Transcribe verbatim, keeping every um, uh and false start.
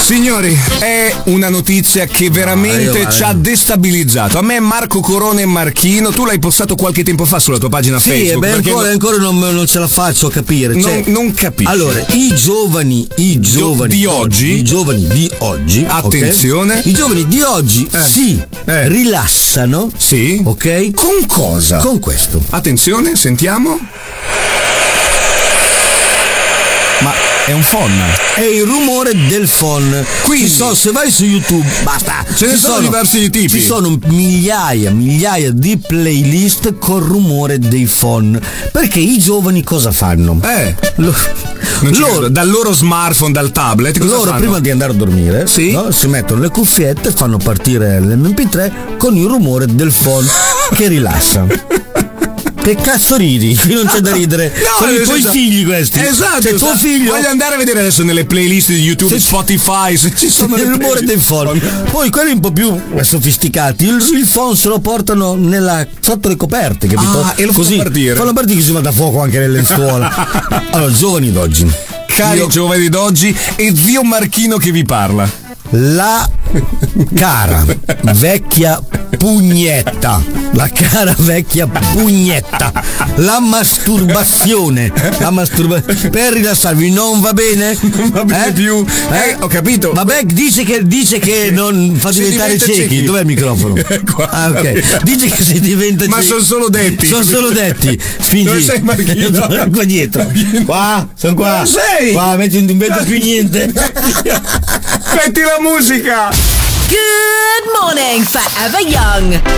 Signori, è una notizia che veramente ah, ci ha destabilizzato. A me Marco Corona e Marchino, tu l'hai postato qualche tempo fa sulla tua pagina sì, Facebook. Sì, ancora, non, ancora non, non ce la faccio a capire. Cioè, non, non capisco. Allora, i giovani, i giovani di oggi, i giovani di oggi, attenzione, okay? I giovani di oggi eh. si eh. rilassano, sì, ok? Con cosa? Con questo. Attenzione, sentiamo. Ma è un phon. È il rumore del phon. Quindi so, se vai su YouTube, basta. Ce ne sono, sono diversi tipi. Ci sono migliaia, migliaia di playlist con rumore dei phon. Perché i giovani cosa fanno? Eh. Lo, loro, dal loro smartphone, dal tablet, cosa loro fanno? Prima di andare a dormire, sì? no, si mettono le cuffiette e fanno partire l'emme pi tre con il rumore del phon che rilassa. Che cazzo ridi? Qui non c'è da ridere. No, sono i tuoi figli questi. Esatto. Cioè, tuo figlio. Voglio andare a vedere adesso nelle playlist di YouTube, se Spotify, se ci sono il rumore dei phon. Poi quelli un po' più sofisticati, il, il phon se lo portano nella, sotto le coperte, capito? Ah, e lo così fanno partire. Fanno partire che si va da fuoco anche nelle lenzuola. Allora, giovani d'oggi. Cari Io... giovani d'oggi e zio Marchino che vi parla. La cara vecchia pugnetta, la cara vecchia pugnetta, la masturbazione, la masturbazione per rilassarvi non va bene? Non va bene eh? più. Eh? Eh, ho capito. Vabbè, dice che dice che non fa si diventare ciechi. ciechi. Dov'è il microfono? Ah, ok. Dice che si diventa Ma ciechi. sono solo detti. Sono solo detti. Spingi. Dove sei, Marchino? Qua dietro. Qua, sono qua. Dove sei? Qua, metti non vedo più niente. Metti la musica. Good morning, Forever Young.